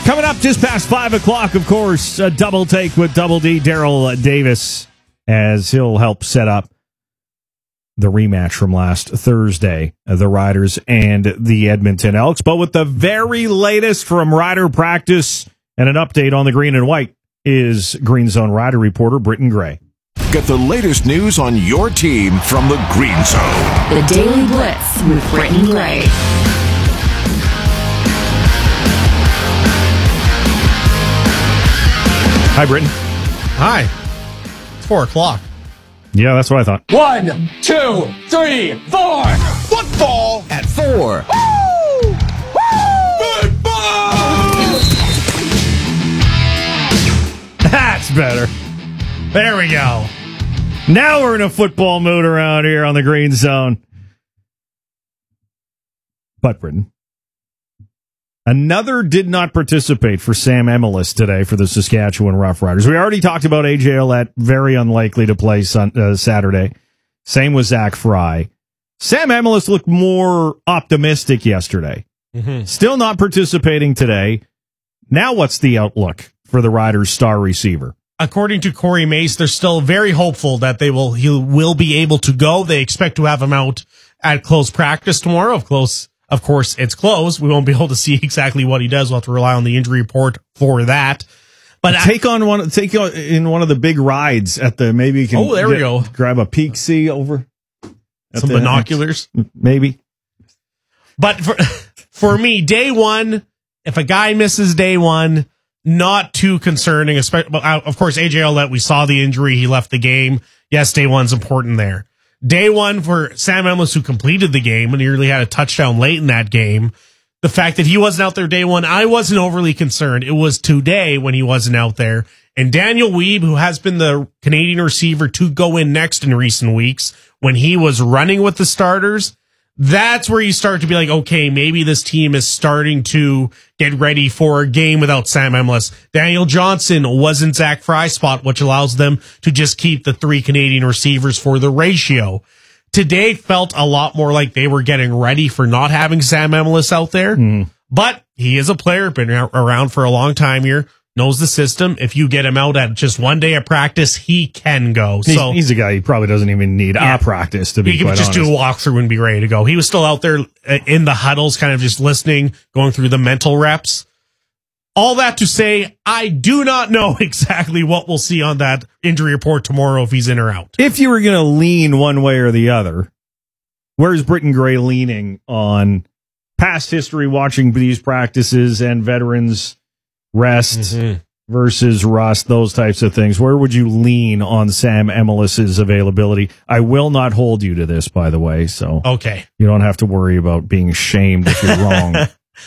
Coming up just past 5 o'clock, of course, a double take with Double D, Daryl Davis, as he'll help set up the rematch from last Thursday, the Riders and the Edmonton Elks. But with the very latest from Rider practice and an update on the green and white is Green Zone Rider reporter Britton Gray. Get the latest news on your team from the Green Zone. The Daily Blitz with Britton Gray. Hi, Britton. Hi. It's 4 o'clock. Yeah, that's what I thought. 1, 2, 3, 4. Football at 4. Woo! Football! That's better. There we go. Now we're in a football mood around here on the Green Zone. But, Britton, another did not participate for Sam Emilus today for the Saskatchewan Roughriders. We already talked about AJ Ouellette, very unlikely to play Saturday. Same with Zach Fry. Sam Emilus looked more optimistic yesterday. Mm-hmm. Still not participating today. Now what's the outlook for the Riders' star receiver? According to Corey Mace, they're still very hopeful that he will be able to go. They expect to have him out at close practice tomorrow. Of course, it's closed. We won't be able to see exactly what he does. We'll have to rely on the injury report for that. But take on one of the big rides at the, maybe you can we go. Grab a peek see over some binoculars. Maybe. But for me, day one, if a guy misses day one, not too concerning. Especially, of course, AJ Ouellette, we saw the injury. He left the game. Yes, day one's important there. Day one for Sam Emilus, who completed the game and nearly had a touchdown late in that game. The fact that he wasn't out there day one, I wasn't overly concerned. It was today when he wasn't out there. And Daniel Weeb, who has been the Canadian receiver to go in next in recent weeks, when he was running with the starters, that's where you start to be like, okay, maybe this team is starting to get ready for a game without Sam Emilus. Daniel Johnson was in Zach Fry's spot, which allows them to just keep the 3 Canadian receivers for the ratio. Today felt a lot more like they were getting ready for not having Sam Emilus out there. But he is a player, been around for a long time here, knows the system. If you get him out at just one day of practice, he can go. So he's a guy he probably doesn't even need a practice to be he could just do a walkthrough and be ready to go. He was still out there in the huddles, kind of just listening, going through the mental reps. All that to say, I do not know exactly what we'll see on that injury report tomorrow if he's in or out. If you were going to lean one way or the other, where's Britton Gray leaning on past history watching these practices and veterans rest versus rust, those types of things? Where would you lean on Sam Emilus's availability? I will not hold you to this, by the way, so okay, you don't have to worry about being shamed if you're wrong.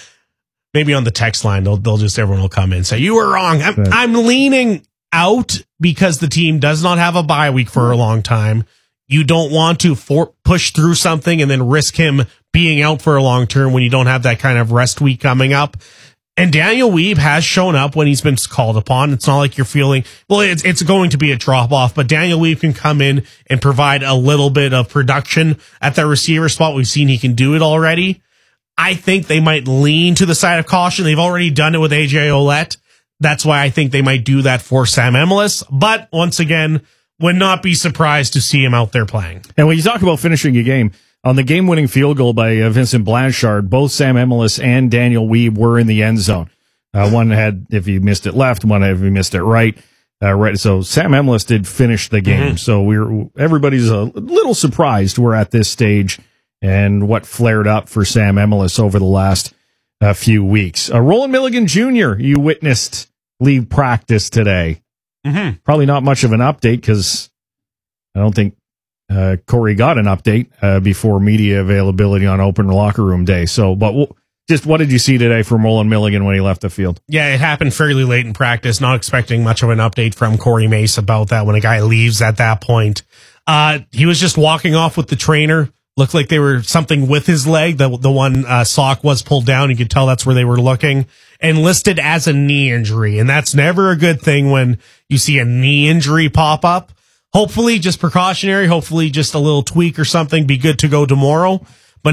Maybe on the text line, everyone will come in and say, you were wrong. I'm leaning out because the team does not have a bye week for a long time. You don't want to push through something and then risk him being out for a long term when you don't have that kind of rest week coming up. And Daniel Weeb has shown up when he's been called upon. It's not like you're feeling, well, it's going to be a drop off, but Daniel Weeb can come in and provide a little bit of production at the receiver spot. We've seen he can do it already. I think they might lean to the side of caution. They've already done it with AJ Ouellette. That's why I think they might do that for Sam Emilus. But once again, would not be surprised to see him out there playing. And when you talk about finishing a game, on the game-winning field goal by Vincent Blanchard, both Sam Emilus and Daniel Weeb were in the end zone. One had, if he missed it left, one if he missed it right. So Sam Emilus did finish the game. So everybody's a little surprised we're at this stage and what flared up for Sam Emilus over the last few weeks. Roland Milligan Jr., you witnessed leave practice today. Probably not much of an update because I don't think Corey got an update before media availability on open locker room day. So, but what did you see today from Roland Milligan when he left the field? Yeah, it happened fairly late in practice. Not expecting much of an update from Corey Mace about that when a guy leaves at that point. He was just walking off with the trainer. Looked like they were something with his leg. The one sock was pulled down. You could tell that's where they were looking. And listed as a knee injury. And that's never a good thing when you see a knee injury pop up. Hopefully just precautionary. Hopefully just a little tweak or something. Be good to go tomorrow.